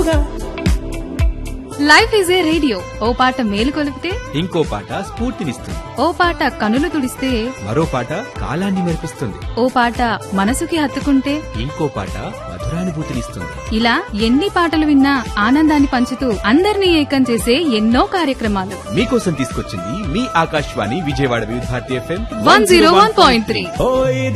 Life is a radio. ఓ పాట మేలు కొలిపితే ఇంకో పాట స్ఫూర్తినిస్తుంది. ఓ పాట కనులు తుడిస్తే మరో పాట కాలాన్ని మెరిపిస్తుంది. ఓ పాట మనసుకి హత్తుకుంటే ఇంకో పాట మధురానుభూతినిస్తుంది. ఇలా ఎన్ని పాటలు విన్నా ఆనందాన్ని పంచుతూ అందరినీ ఏకం చేసే ఎన్నో కార్యక్రమాలు మీకోసం తీసుకొచ్చింది మీ ఆకాశవాణి విజయవాడ వివిధ భారతి FM 101.3.